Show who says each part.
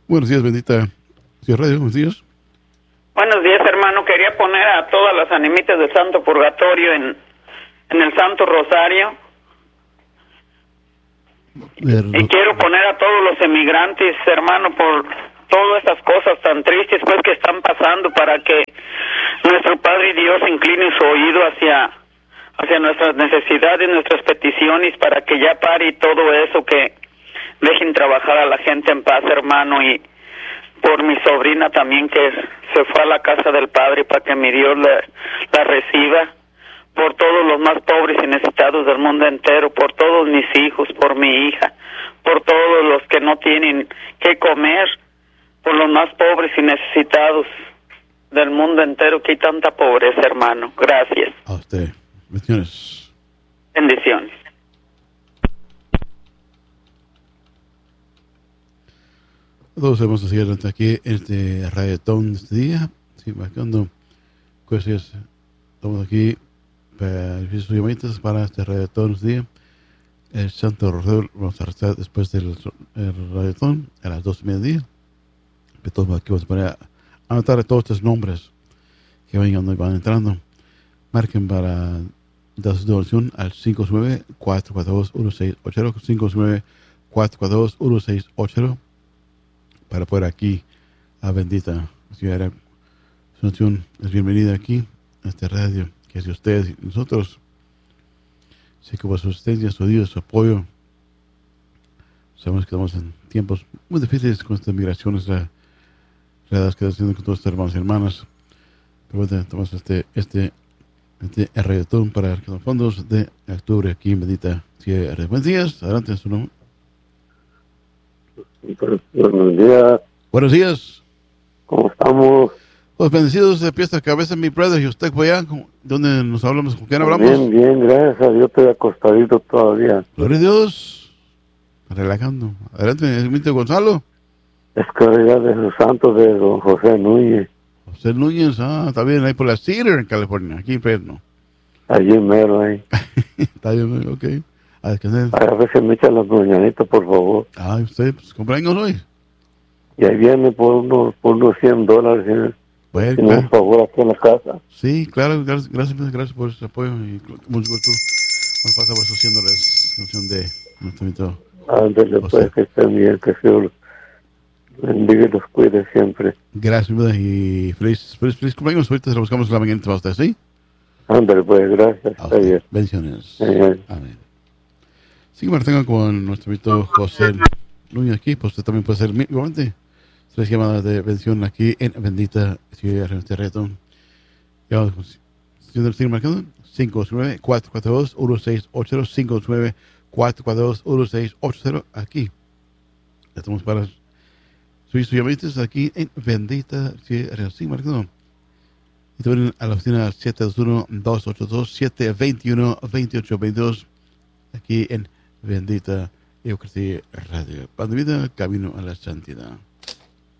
Speaker 1: Buenos días, bendita Ciudad Radio. Buenos días.
Speaker 2: Buenos días, hermano. Quería poner a todas las animitas del Santo Purgatorio en el Santo Rosario. Y quiero poner a todos los emigrantes, hermano, por todas estas cosas tan tristes pues que están pasando, para que nuestro Padre Dios incline su oído hacia nuestras necesidades, nuestras peticiones, para que ya pare todo eso, que dejen trabajar a la gente en paz, hermano. Y por mi sobrina también, que se fue a la casa del Padre, para que mi Dios la reciba. Por todos los más pobres y necesitados del mundo entero, por todos mis hijos, por mi hija, por todos los que no tienen qué comer, por los más pobres y necesitados del mundo entero, que hay tanta pobreza, hermano. Gracias.
Speaker 1: A usted. Bendiciones.
Speaker 2: Bendiciones.
Speaker 1: Todos hemos seguido aquí en este radiotón de este día. Sí, marcando cosas. Estamos aquí para este radiotón de este día. El Santo Rosario vamos a rezar después del radiotón a las 12:30. Entonces aquí vamos a poner a anotar todos estos nombres que van entrando. Marquen para dar su donación al 519-442-1680, 519-442-1680, para poder aquí a bendita ciudad. Su donación es bienvenida aquí a esta radio, que si ustedes y nosotros, sé que por su asistencia, su ayuda, su apoyo, sabemos que estamos en tiempos muy difíciles con estas migraciones redadas que están haciendo con todos estos hermanos y hermanas. Pero bueno, tomamos este radiotón para los fondos de octubre aquí en bendita ciudad. Buenos días, adelante su nombre.
Speaker 3: Buenos días.
Speaker 1: Buenos días.
Speaker 3: ¿Cómo estamos?
Speaker 1: Pues bendecidos de pies a cabeza, mi brother. ¿Y usted fue allá? ¿Dónde nos hablamos? ¿Con quién hablamos?
Speaker 3: Bien, bien, gracias a Dios, estoy acostadito todavía.
Speaker 1: Gloria a Dios. Relajando. Adelante, Emilio Gonzalo.
Speaker 3: Es caridad de los santos de don José Núñez.
Speaker 1: José Núñez, está bien, ahí por la Cedar en California, aquí en Fresno.
Speaker 3: Allí mero, ahí.
Speaker 1: Está bien, ok. A
Speaker 3: veces me echan las mañanitas, por favor.
Speaker 1: Usted, pues, cumpleaños hoy.
Speaker 3: Y ahí viene por unos $100.
Speaker 1: Bueno,
Speaker 3: claro. Un favor aquí en la casa.
Speaker 1: Sí, claro, gracias por ese apoyo y mucho gusto. Vamos a pasar por esos $100 en función de nuestro invitado.
Speaker 3: Ándale, pues, que estén bien, que Dios bendiga y los cuide siempre.
Speaker 1: Gracias, y feliz cumpleaños. Ahorita se lo buscamos en la mañana para usted, ¿sí?
Speaker 3: Ándale, pues, gracias.
Speaker 1: Bendiciones. Amén. Sí, me tengo con nuestro invitado José Núñez aquí, pues usted también puede ser igualmente. 3 llamadas de bendición aquí en bendita ciudad de reto. Ya vamos, sigue marcando 519-442-1680, 519-442-1680, aquí. Estamos para sus llamadas aquí en bendita ciudad de reto. Sigue marcando. Y también a la oficina 721-282-721-2822, aquí en bendita Eucaristía Radio. Pan de vida, camino a la santidad.